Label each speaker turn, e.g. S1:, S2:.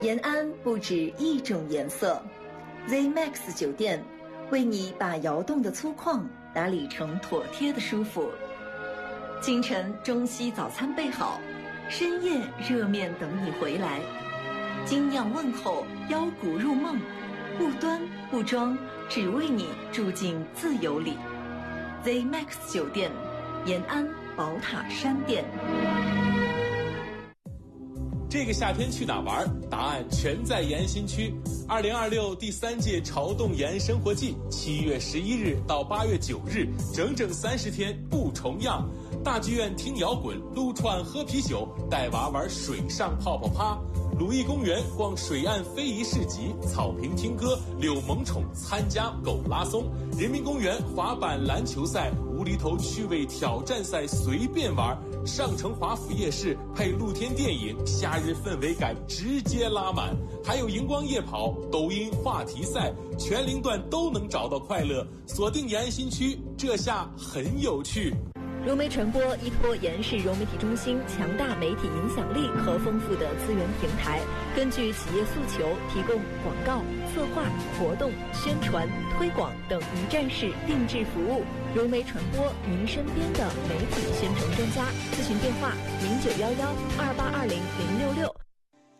S1: 延安不止一种颜色 ，ZMAX 酒店为你把窑洞的粗犷打理成妥帖的舒服。清晨中西早餐备好，深夜热面等你回来。精酿问候，腰鼓入梦，不端不装，只为你住进自由里。ZMAX 酒店，延安宝塔山店。
S2: 这个夏天去哪玩？答案全在延新区。2026第3届潮动延安生活季，7月11日到8月9日，整整30天不重样。大剧院听摇滚，撸串喝啤酒，带娃玩水上泡泡趴。鲁艺公园逛水岸非遗市集，草坪听歌，遛萌宠，参加狗拉松。人民公园滑板篮球赛，无厘头趣味挑战赛随便玩。上城华府夜市配露天电影，夏日氛围感直接拉满。还有荧光夜跑、抖音话题赛，全龄段都能找到快乐。锁定延安新区，这下很有趣。
S3: 融媒传播依托延市融媒体中心强大媒体影响力和丰富的资源平台，根据企业诉求提供广告、策划、活动、宣传、推广等一站式定制服务。融媒传播，您身边的媒体宣传专家。咨询电话：091128200066。